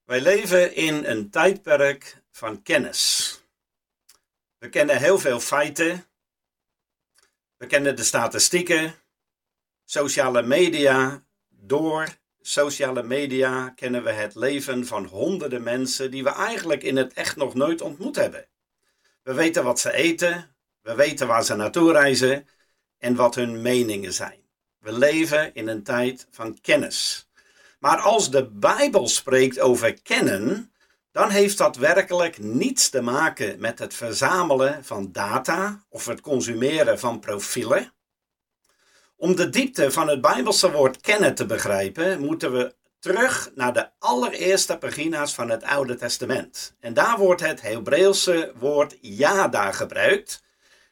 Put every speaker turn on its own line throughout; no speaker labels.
Wij leven in een tijdperk van kennis. We kennen heel veel feiten. We kennen de statistieken, sociale media. Door sociale media kennen we het leven van honderden mensen die we eigenlijk in het echt nog nooit ontmoet hebben. We weten wat ze eten, we weten waar ze naartoe reizen en wat hun meningen zijn. We leven in een tijd van kennis. Maar als de Bijbel spreekt over kennen, dan heeft dat werkelijk niets te maken met het verzamelen van data of het consumeren van profielen. Om de diepte van het Bijbelse woord kennen te begrijpen, moeten we terug naar de allereerste pagina's van het Oude Testament. En daar wordt het Hebreeuwse woord yada gebruikt,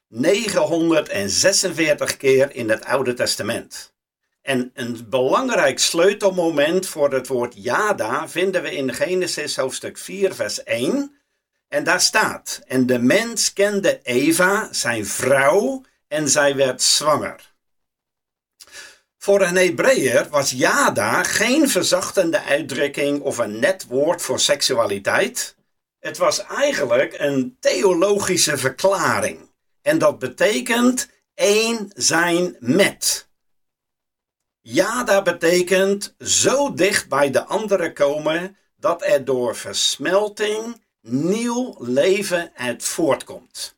946 keer in het Oude Testament. En een belangrijk sleutelmoment voor het woord yada vinden we in Genesis hoofdstuk 4 vers 1. En daar staat: en de mens kende Eva, zijn vrouw, en zij werd zwanger. Voor een Hebreeër was yada geen verzachtende uitdrukking of een net woord voor seksualiteit. Het was eigenlijk een theologische verklaring. En dat betekent één zijn met. Yada betekent zo dicht bij de andere komen dat er door versmelting nieuw leven uit voortkomt.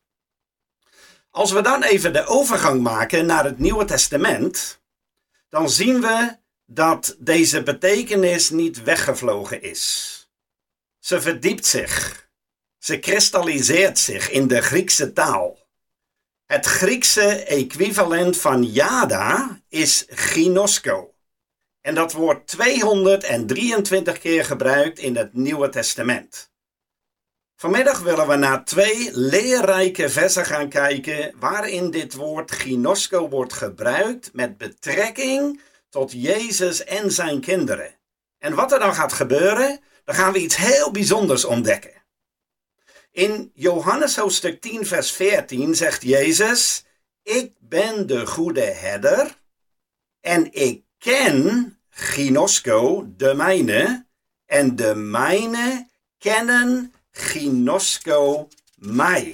Als we dan even de overgang maken naar het Nieuwe Testament, dan zien we dat deze betekenis niet weggevlogen is. Ze verdiept zich. Ze kristalliseert zich in de Griekse taal. Het Griekse equivalent van yada is ginosko. En dat wordt 223 keer gebruikt in het Nieuwe Testament. Vanmiddag willen we naar 2 leerrijke versen gaan kijken waarin dit woord ginosko wordt gebruikt met betrekking tot Jezus en zijn kinderen. En wat er dan gaat gebeuren, dan gaan we iets heel bijzonders ontdekken. In Johannes hoofdstuk 10 vers 14 zegt Jezus: ik ben de goede herder en ik ken ginosko, de mijne, en de mijne kennen ginosko mij.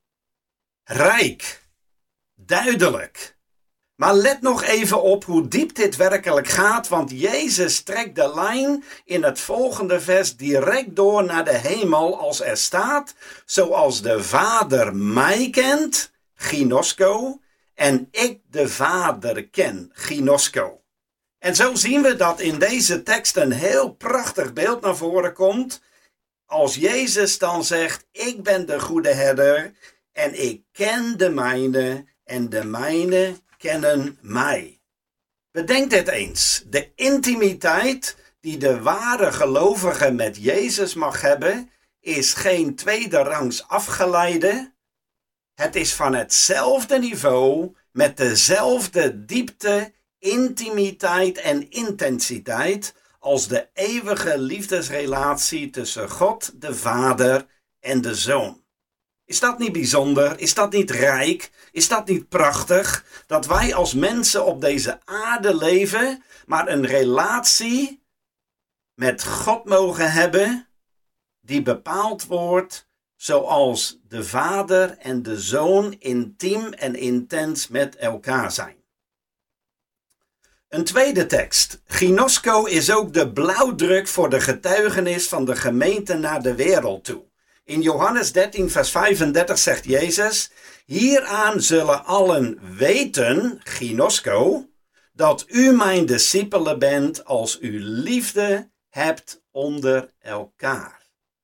Rijk, duidelijk. Maar let nog even op hoe diep dit werkelijk gaat, want Jezus trekt de lijn in het volgende vers direct door naar de hemel als er staat: zoals de Vader mij kent, ginosko, en ik de Vader ken, ginosko. En zo zien we dat in deze tekst een heel prachtig beeld naar voren komt. Als Jezus dan zegt: ik ben de goede herder en ik ken de mijne en de mijne kennen mij. Bedenk dit eens. De intimiteit die de ware gelovige met Jezus mag hebben, is geen tweederangs afgeleide. Het is van hetzelfde niveau, met dezelfde diepte, intimiteit en intensiteit als de eeuwige liefdesrelatie tussen God, de Vader en de Zoon. Is dat niet bijzonder? Is dat niet rijk? Is dat niet prachtig? Dat wij als mensen op deze aarde leven, maar een relatie met God mogen hebben die bepaald wordt zoals de Vader en de Zoon intiem en intens met elkaar zijn. Een tweede tekst. Ginosko is ook de blauwdruk voor de getuigenis van de gemeente naar de wereld toe. In Johannes 13 vers 35 zegt Jezus: hieraan zullen allen weten, ginosko, dat u mijn discipelen bent als u liefde hebt onder elkaar.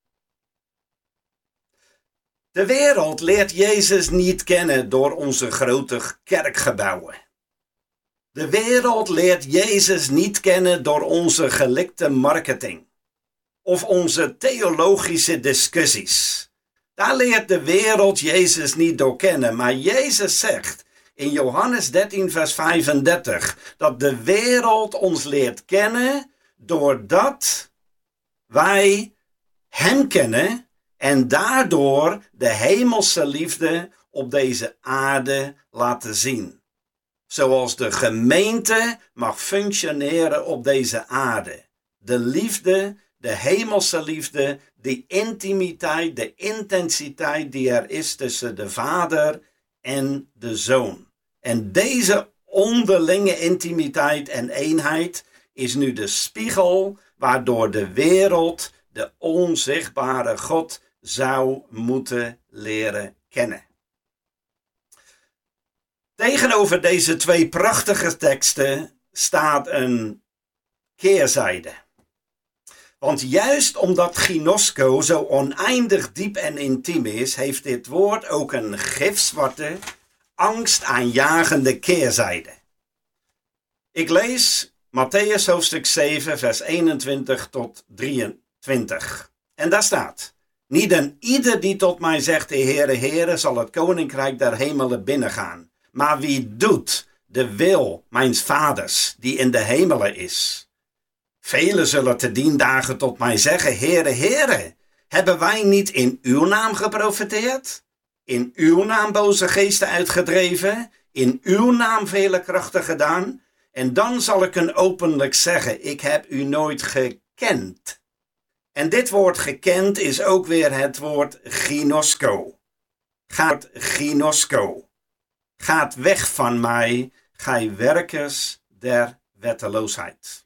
De wereld leert Jezus niet kennen door onze grote kerkgebouwen. De wereld leert Jezus niet kennen door onze gelikte marketing of onze theologische discussies. Daar leert de wereld Jezus niet door kennen, maar Jezus zegt in Johannes 13 vers 35 dat de wereld ons leert kennen doordat wij hem kennen en daardoor de hemelse liefde op deze aarde laten zien. Zoals de gemeente mag functioneren op deze aarde. De liefde, de hemelse liefde, die intimiteit, de intensiteit die er is tussen de Vader en de Zoon. En deze onderlinge intimiteit en eenheid is nu de spiegel waardoor de wereld de onzichtbare God zou moeten leren kennen. Tegenover deze twee prachtige teksten staat een keerzijde. Want juist omdat ginosko zo oneindig diep en intiem is, heeft dit woord ook een gifzwarte, angstaanjagende keerzijde. Ik lees Mattheüs hoofdstuk 7, vers 21 tot 23. En daar staat: niet een ieder die tot mij zegt, de Heere, Heere, zal het koninkrijk der hemelen binnengaan. Maar wie doet de wil mijns vaders, die in de hemelen is. Velen zullen te dien dagen tot mij zeggen, Heere, Heere, hebben wij niet in uw naam geprofeteerd? In uw naam boze geesten uitgedreven? In uw naam vele krachten gedaan? En dan zal ik hen openlijk zeggen, ik heb u nooit gekend. En dit woord gekend is ook weer het woord ginosko. Gaat weg van mij, gij werkers der wetteloosheid.